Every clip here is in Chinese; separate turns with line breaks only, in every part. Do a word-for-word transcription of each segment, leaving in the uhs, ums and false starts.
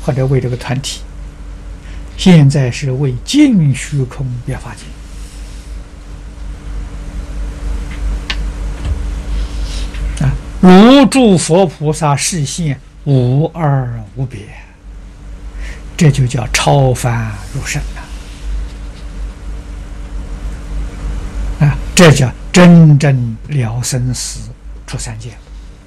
或者为这个团体，现在是为净虚空变法界。啊，如诸佛菩萨示现，无二无别，这就叫超凡入圣了。啊，这叫真正了生死出三界。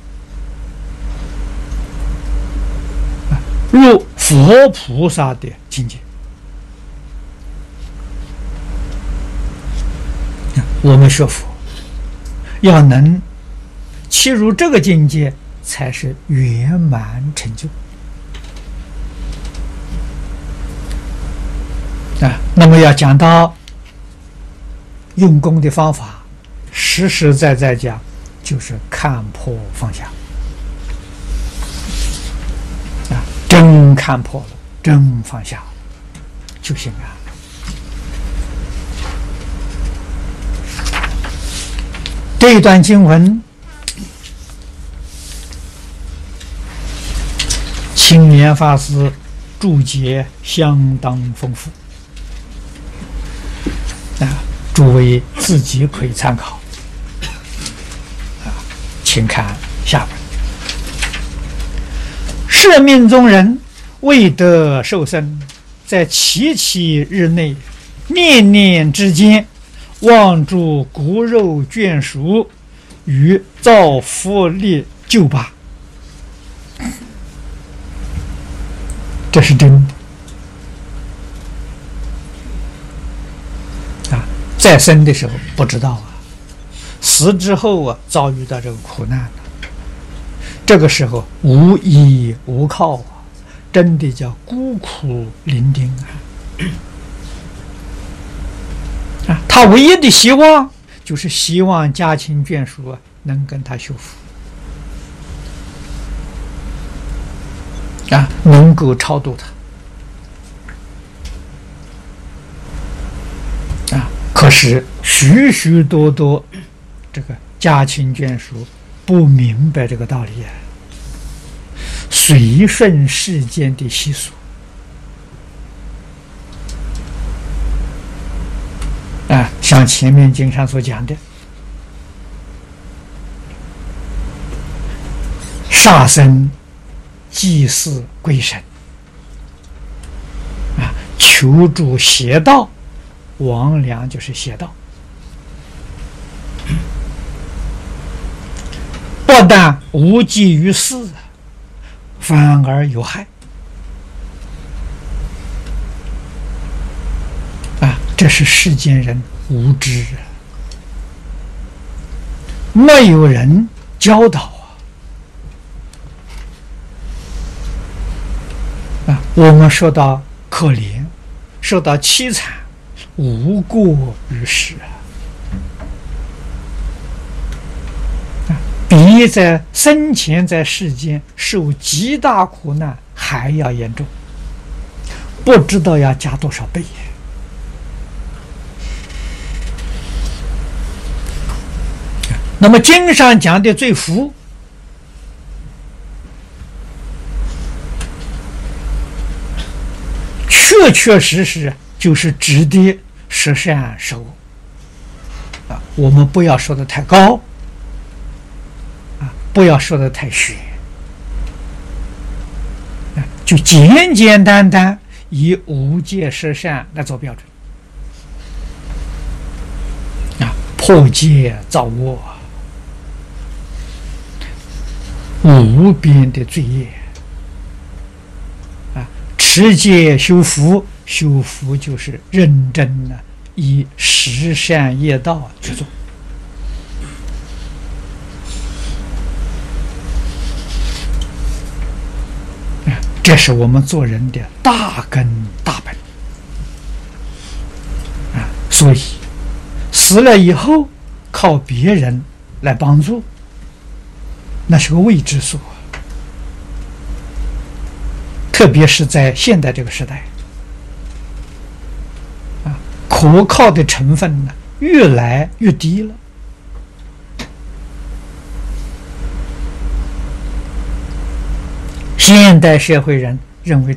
啊，入佛菩萨的境界。我们学佛要能切入这个境界，才是圆满成就啊。那么要讲到用功的方法，实实在在讲，就是看破放下啊，真看破了，真放下就行了。这一段经文，青莲法师注解相当丰富啊，诸位自己可以参考啊，请看下文。摄命中人未得受生，在七七日内，念念之间，望诸骨肉眷属与造福力救拔，这是真的啊！在生的时候不知道啊，死之后啊，遭遇到这个苦难了，这个时候无依无靠啊，真的叫孤苦伶仃啊！啊，他唯一的希望就是希望家亲眷属啊能跟他修复啊，能够超度他啊。可是许许多多这个家亲眷属不明白这个道理啊，随顺世间的习俗。啊，像前面经上所讲的，杀生、祭祀鬼神，啊，求助邪道，魍魉就是邪道，不但无济于事，反而有害。这是世间人无知，没有人教导啊！啊，我们受到可怜，受到凄惨，无过于世啊！比在生前在世间受极大苦难还要严重，不知道要加多少倍。那么经上讲的罪福，确确实实就是指的十善十恶啊。我们不要说的太高啊，不要说的太玄啊，就简简单单以五戒十善来做标准啊，破戒造恶，无边的罪业啊！持戒修福，修福就是认真的以十善业道去做啊！这是我们做人的大根大本啊！所以死了以后靠别人来帮助，那是个未知数，特别是在现代这个时代，啊，可靠的成分呢越来越低了。现代社会人认为